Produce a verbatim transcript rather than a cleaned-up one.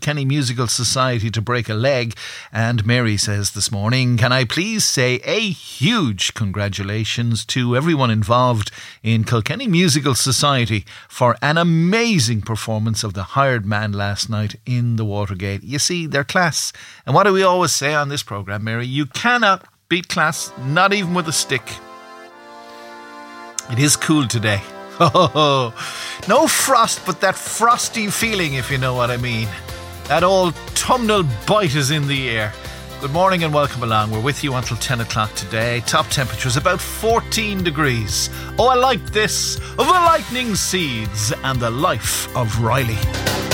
Kilkenny Musical Society to break a leg. And Mary says this morning, can I please say a huge congratulations to everyone involved in Kilkenny Musical Society for an amazing performance of The Hired Man last night in the Watergate. You see, they're class. And what do we always say on this programme, Mary? You cannot beat class, not even with a stick. It is cool today. Oh, no frost, but that frosty feeling, if you know what I mean. That old autumnal bite is in the air. Good morning and welcome along. We're with you until ten o'clock today. Top temperature is about fourteen degrees. Oh, I like this. The Lightning Seeds and the Life of Riley.